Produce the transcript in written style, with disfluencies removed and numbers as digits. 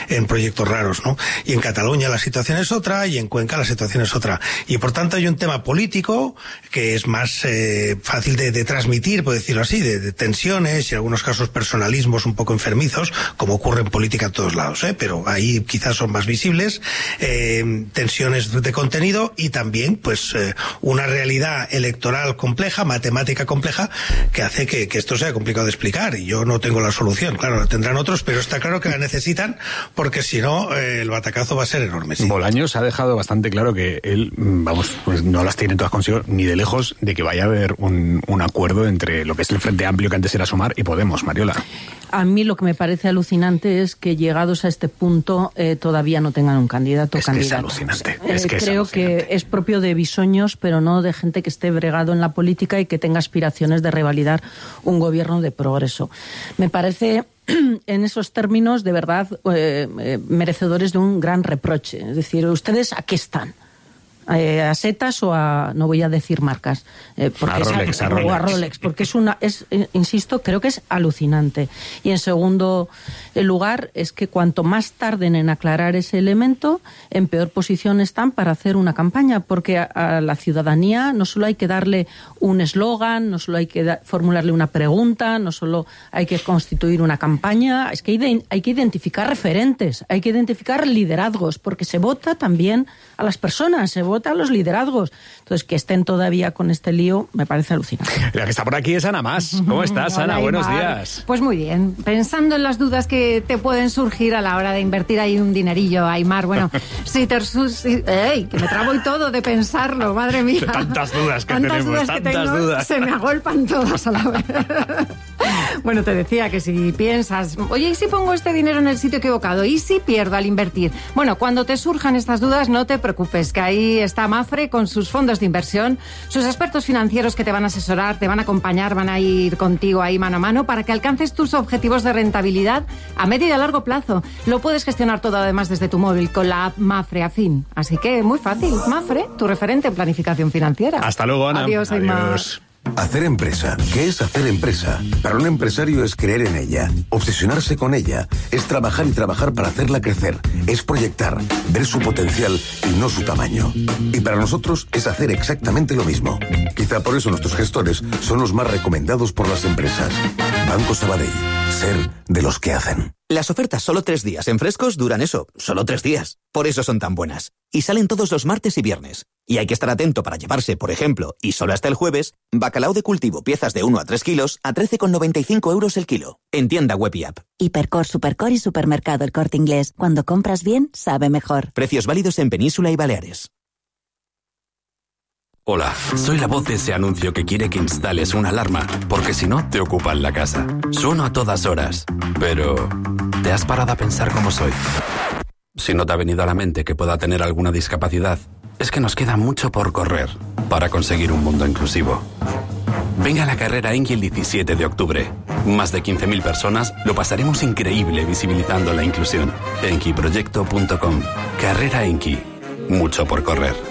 en proyectos raros, ¿no? Y en Cataluña la situación es otra, y en Cuenca la situación es otra. Y por tanto hay un tema político que es más fácil de transmitir, por decirlo así, de tensiones y en algunos casos personalismos un poco enfermizos, como ocurre en política en todos lados, pero ahí quizás son más visibles, tensiones de contenido y también pues una realidad electoral compleja, matemática compleja, que hace que esto sea complicado de explicar, y yo no tengo la solución. Claro, la tendrán otros, pero está claro que la necesitan, porque si no el batacazo va a ser enorme. Sí. Bolaños ha dejado bastante claro que él, pues no las tiene todas consigo ni de lejos de que vaya a haber un acuerdo entre lo que es el Frente Amplio, que antes era Sumar, y Podemos. Mariola. A mí lo que me parece alucinante es que llegados a este punto todavía no tengan un candidato o candidata. Es alucinante. Creo que es propio de bisoños, pero no de gente que esté bregado en la política y que tenga aspiraciones de revalidar un gobierno de progreso. Me parece en esos términos de verdad merecedores de un gran reproche. Es decir, ¿ustedes a qué están? ¿A setas o a, no voy a decir marcas, porque a Rolex, porque insisto, creo que es alucinante. Y en segundo lugar, es que cuanto más tarden en aclarar ese elemento, en peor posición están para hacer una campaña, porque a la ciudadanía no solo hay que darle un eslogan, no solo hay que formularle una pregunta, no solo hay que constituir una campaña, es que hay que identificar referentes, hay que identificar liderazgos, porque se vota también a las personas, se vota a los liderazgos. Entonces, que estén todavía con este lío me parece alucinante. La que está por aquí es Ana Mas. ¿Cómo estás, Hola, Ana? Buenos Aymar. días. Pues muy bien. Pensando en las dudas que te pueden surgir a la hora de invertir ahí un dinerillo, Aymar. Bueno, ¡ey! Que me trabo y todo de pensarlo, madre mía. Tantas dudas que tenemos, tantas dudas. Se me agolpan todas a la vez. Bueno, te decía que si piensas, oye, ¿y si pongo este dinero en el sitio equivocado? ¿Y si pierdo al invertir? Bueno, cuando te surjan estas dudas, no te preocupes, que ahí está Mapfre con sus fondos de inversión, sus expertos financieros que te van a asesorar, te van a acompañar, van a ir contigo ahí mano a mano para que alcances tus objetivos de rentabilidad a medio y a largo plazo. Lo puedes gestionar todo además desde tu móvil con la app Mapfre Afin. Así que muy fácil, Mapfre, tu referente en planificación financiera. Hasta luego, Ana. Adiós, Aymar. Adiós. Hacer empresa. ¿Qué es hacer empresa? Para un empresario es creer en ella, obsesionarse con ella, es trabajar y trabajar para hacerla crecer, es proyectar, ver su potencial y no su tamaño. Y para nosotros es hacer exactamente lo mismo. Quizá por eso nuestros gestores son los más recomendados por las empresas. Banco Sabadell. Ser de los que hacen. Las ofertas solo 3 días en Frescos duran eso, solo 3 días. Por eso son tan buenas. Y salen todos los martes y viernes. Y hay que estar atento para llevarse, por ejemplo, y solo hasta el jueves, bacalao de cultivo, piezas de 1 a 3 kilos, a 13,95 € el kilo. En tienda web y app. Hipercor, Supercor y Supermercado El Corte Inglés. Cuando compras bien, sabe mejor. Precios válidos en Península y Baleares. Hola, soy la voz de ese anuncio que quiere que instales una alarma, porque si no, te ocupan la casa. Sueno a todas horas, pero ¿te has parado a pensar cómo soy? Si no te ha venido a la mente que pueda tener alguna discapacidad, es que nos queda mucho por correr para conseguir un mundo inclusivo. Venga a la carrera Enki el 17 de octubre. Más de 15.000 personas lo pasaremos increíble visibilizando la inclusión. Enkiproyecto.com. Carrera Enki. Mucho por correr.